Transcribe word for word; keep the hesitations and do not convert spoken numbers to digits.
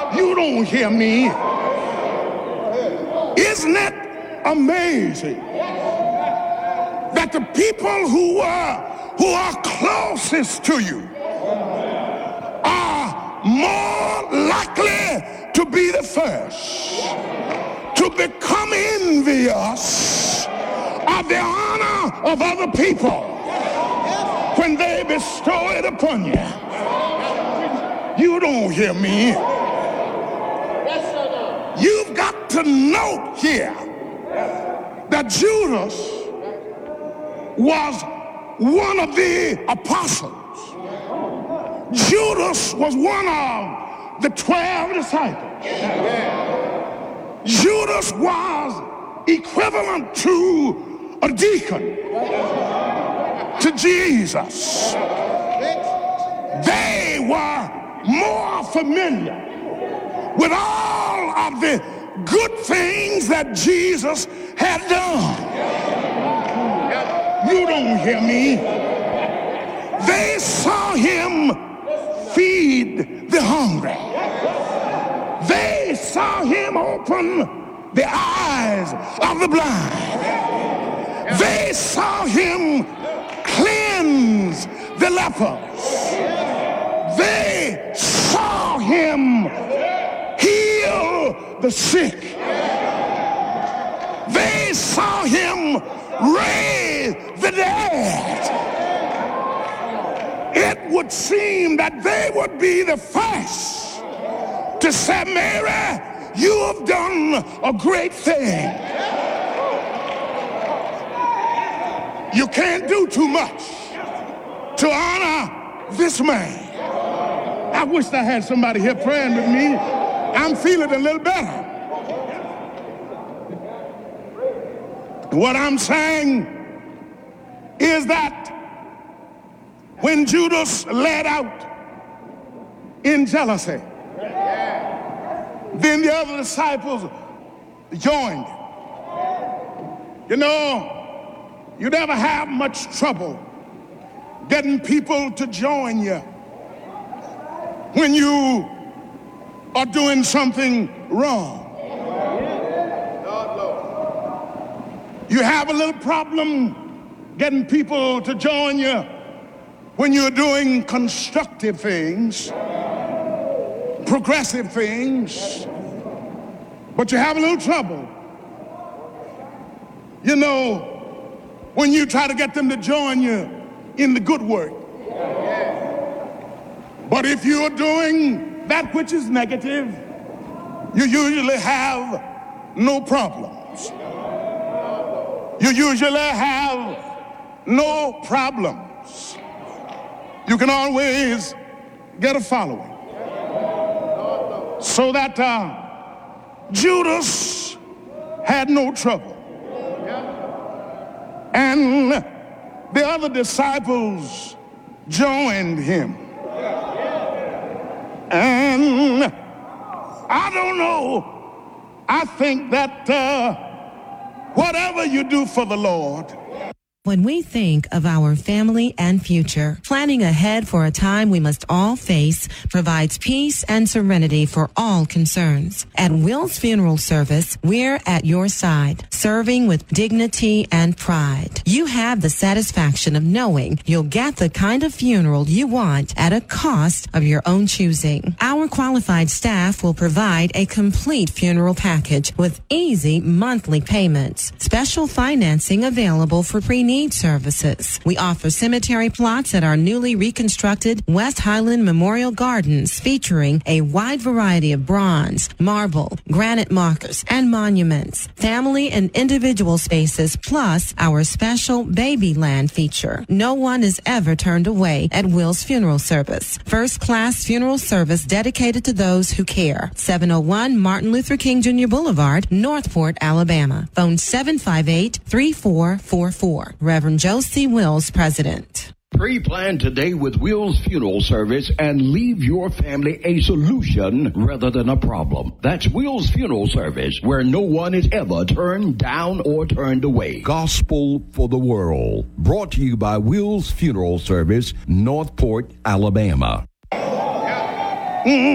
You don't hear me. Isn't it amazing that the people who are who are closest to you are more likely to be the first to become envious of the honor of other people when they bestow it upon you? You don't hear me. You've got to note here that Judas was one of the apostles. Judas was one of the twelve disciples. Judas was equivalent to a deacon to Jesus. They were more familiar with all of the good things that Jesus had done. You don't hear me. They saw him feed the hungry. They saw him open the eyes of the blind. They saw him cleanse the lepers. They saw him heal the sick. They saw him raise the dead. It would seem that they would be the first to say, Mary, you have done a great thing. You can't do too much to honor this man. I wish I had somebody here praying with me. I'm feeling a little better. What I'm saying is that when Judas led out in jealousy, then the other disciples joined. You know, you never have much trouble getting people to join you when you are doing something wrong. You have a little problem getting people to join you when you're doing constructive things, progressive things, but you have a little trouble, you know, when you try to get them to join you in the good work. But if you're doing that which is negative, you usually have no problems. You usually have no problems. You can always get a following. So that uh, Judas had no trouble. And the other disciples joined him. And I don't know, I think that uh, whatever you do for the Lord. When we think of our family and future, planning ahead for a time we must all face provides peace and serenity for all concerns. At Will's Funeral Service, we're at your side, serving with dignity and pride. You have the satisfaction of knowing you'll get the kind of funeral you want at a cost of your own choosing. Our qualified staff will provide a complete funeral package with easy monthly payments. Special financing available for pre-need services. We offer cemetery plots at our newly reconstructed West Highland Memorial Gardens, featuring a wide variety of bronze, marble, granite markers, and monuments, family and individual spaces, plus our special baby land feature. No one is ever turned away at Will's Funeral Service. First class funeral service dedicated to those who care. seven oh one Martin Luther King Junior Boulevard, Northport, Alabama. Phone seven five eight, three four four four. Reverend Joe C. Wills, President. Pre-plan today with Will's Funeral Service and leave your family a solution rather than a problem. That's Will's Funeral Service, where no one is ever turned down or turned away. Gospel for the World. Brought to you by Will's Funeral Service, Northport, Alabama. Mm-hmm.